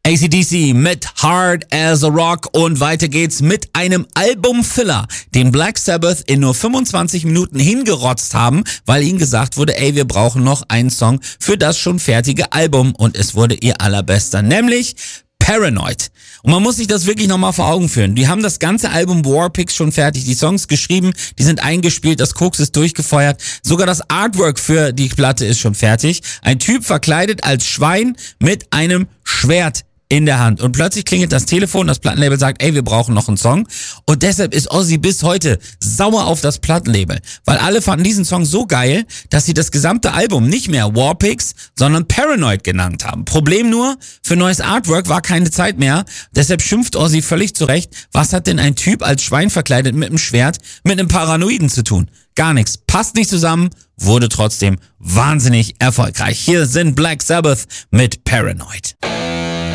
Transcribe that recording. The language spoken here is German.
AC/DC mit Hard as a Rock und weiter geht's mit einem Album-Filler, den Black Sabbath in nur 25 Minuten hingerotzt haben, weil ihnen gesagt wurde, ey, wir brauchen noch einen Song für das schon fertige Album und es wurde ihr allerbester, nämlich Paranoid. Und man muss sich das wirklich nochmal vor Augen führen. Die haben das ganze Album Warpix schon fertig, die Songs geschrieben, die sind eingespielt, das Koks ist durchgefeuert, sogar das Artwork für die Platte ist schon fertig. Ein Typ verkleidet als Schwein mit einem Schwert in der Hand. Und plötzlich klingelt das Telefon, das Plattenlabel sagt, ey, wir brauchen noch einen Song. Und deshalb ist Ozzy bis heute sauer auf das Plattenlabel. Weil alle fanden diesen Song so geil, dass sie das gesamte Album nicht mehr Warpix, sondern Paranoid genannt haben. Problem nur, für neues Artwork war keine Zeit mehr. Deshalb schimpft Ozzy völlig zurecht, was hat denn ein Typ als Schwein verkleidet mit einem Schwert mit einem Paranoiden zu tun? Gar nichts. Passt nicht zusammen, wurde trotzdem wahnsinnig erfolgreich. Hier sind Black Sabbath mit Paranoid.